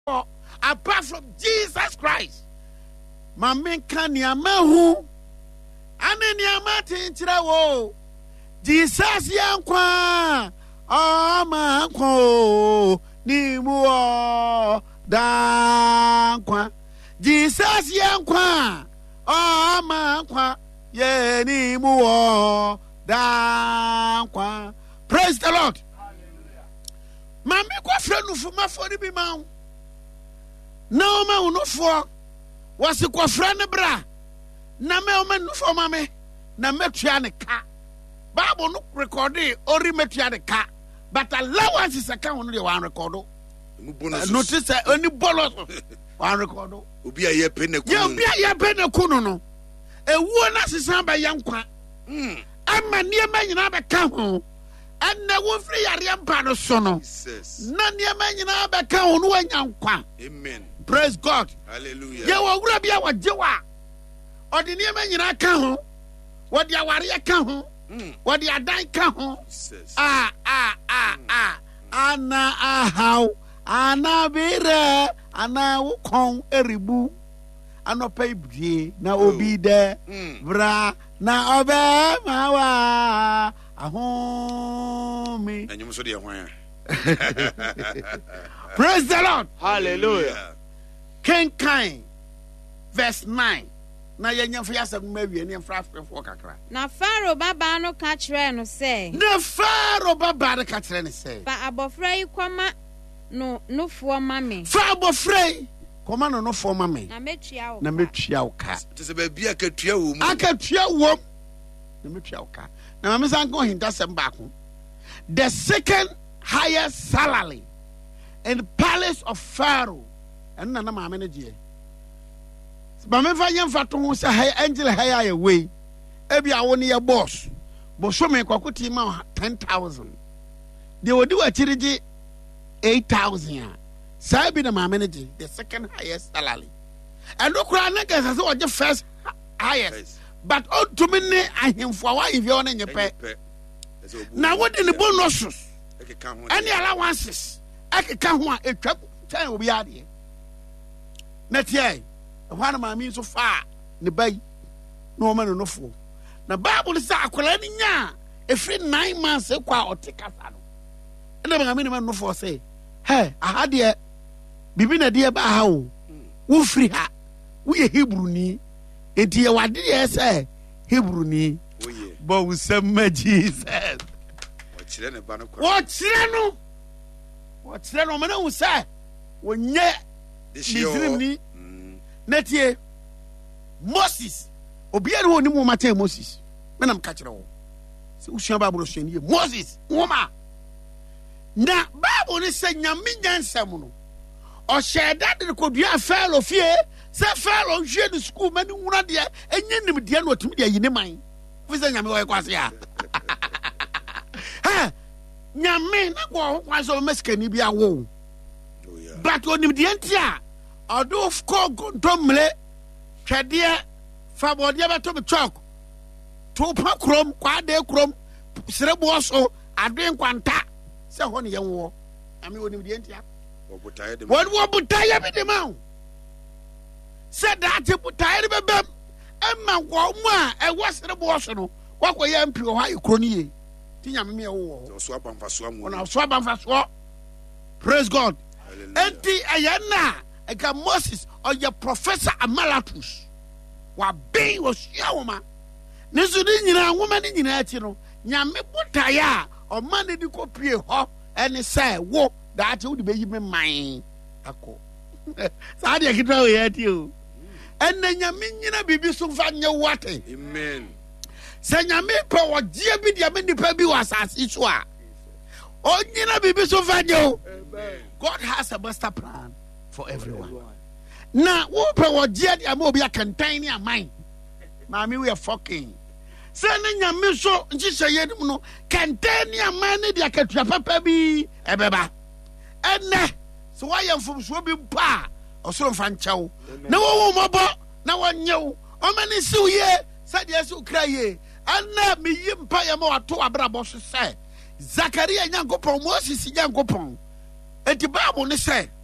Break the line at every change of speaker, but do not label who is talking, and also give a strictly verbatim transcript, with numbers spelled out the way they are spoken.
apart from Jesus Christ. Mame kan niamahu ane niama tinchira wo Jesus yankwa ama ko ni mu dankwa Jesus yankwa ama kwa ye ni mu dankwa. Praise the Lord. Hallelujah. Mame kwa frenu fuma fori bi ma na o ma unofo wasi kwa frene bra na me o ma nufo ma me na metua ne ka Bible no record ori metua ne ka but allowance is account no dey one record notice any bonus one record
obi aye pe ne kunu
ye obi aye pe ne kunu no ewuo na sesan ba yankwa mm ama niema nyina be ka ho enne wo free yare mpa no so no na niema nyina be ka ho no wanyankwa.
Amen.
Praise God.
Hallelujah.
Ye wo wura bia wo jewa odi niema nyina ka ho wodi aware ka ho wodi adan ka ho ah ah ah ah ana ahaw ana bere ana wo kon eribu anopa ibie na obi de bra na obe mawa ahomi
anyum so de hwan.
Praise the Lord.
Hallelujah.
King Cain verse nine. Na yenya fa yasem mawie ne mfra afrefo kakra.
Na Pharaoh baba no ka kire no say.
Na Pharaoh baba no ka kire ne say.
Ba abofra yi kwama no no fo mame.
Fa abofra yi kwama no no fo mame.
Na metua wo.
Na metua wo ka.
Tese ba bia ka tua wo mu.
Aka tua wo. Na metua wo ka. Na mame san ko hinta sem ba ko. The second highest salary in the palace of Pharaoh. And na na mame ne je. Mame fa yem fa to ho se angel high away. Ebi awo ne your boss. Bo so me kwakoti ma ten thousand. They would do a chiriji eight thousand. Sa bi na mame ne je, the second highest salary. And no kra na ka say the first highest. Yes. But on to me ne ahemfo wa if you on nyepe. Na what in the bonuses? Any allowances? I can count one a trap ten obi ade. Net ye. One of my means so far, the bay, no man no fool. The Bible is akwala ni nya, every nine months, a qua or take us out. And then I mean, no for say, hey, I had ye, Bibina dear Bahow, who free her, we a Hebrew ni, a dear what did you say, Hebrew ni, but with some Jesus. What's Reno? What's Reno? Man, who say, when ye, this is Netie Moses obiara woni mo mate Moses menam ka kire wo se usua Bible so ni Moses woma na Bible ni se nyame nyansam no o sheda de ko dua Pharaoh fie se Pharaoh hwe de school mani wura de enye nim de na otumi de yi ne man fi se nyame wo kwase ya ha nyame na go kwase o meskani bia wo but onim de ntia Odo of course gontomle twede fa bode beto be chok to pa krom kwa de krom serebo so adwen kwanta se ho ne yenwo ami wonim de ntia wo butaye de wo butaye be de ma se that butaye be bem emma wo mu a e wo serebo so no wakoye mpi ho ayi kroniye tinya me me wo
so abamfa so amu
ona so abamfa so. Praise God. Enti ayana eka Moses or your professor Amalatus wa be was yawma nisu ni nyina woman ni nyina ati no nyame botaya o man di ko pie ho ene say wo that wo de be yi me man akọ sa de kitwa we ati o ene nyame nyina bibi so fa nye wate.
Amen.
Se nyame pa wo gie bi de me nipa bi was asase so a o nyina bibi so fa nye o. God has a master plan for everyone. Now, who pay what Jed Amobia can tiny a mine? Mammy, we are fucking. Sending your miso, and she said, no, can tiny a man, the Akatrapa be a beba. And na, so I am from Swabbing Pa or so Fancho. No more, no one knew. How many so ye said yes, who cry ye, and now me yim pay more to a brabos said. Zachariah Yankopon, Moses Yankopon. And the Bible say,